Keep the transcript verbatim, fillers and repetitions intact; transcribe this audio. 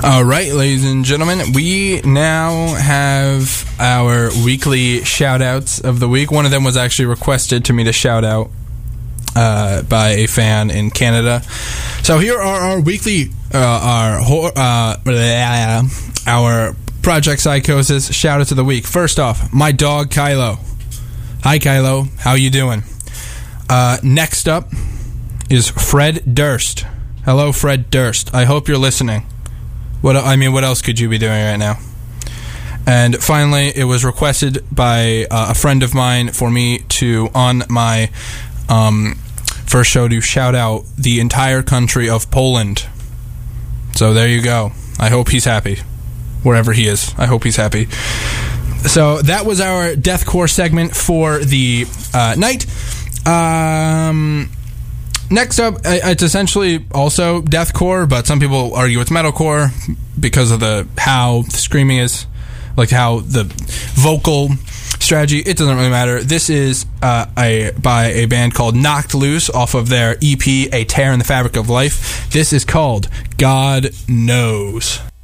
All right, ladies and gentlemen, we now have our weekly shout-outs of the week. One of them was actually requested to me to shout out uh, by a fan in Canada. So here are our weekly, uh, our uh, our Project Psychosis shout-outs of the week. First off, my dog Kylo. Hi, Kylo. How you doing? Uh, next up is Fred Durst. Hello, Fred Durst. I hope you're listening. What I mean, what else could you be doing right now? And finally, it was requested by uh, a friend of mine for me to, on my um, first show, to shout out the entire country of Poland. So there you go. I hope he's happy. Wherever he is. I hope he's happy. So that was our deathcore segment for the uh, night. Um... Next up, it's essentially also deathcore, but some people argue it's metalcore because of the how the screaming is, like how the vocal strategy. It doesn't really matter. This is uh, a by a band called Knocked Loose off of their E P, A Tear in the Fabric of Life. This is called God Knows.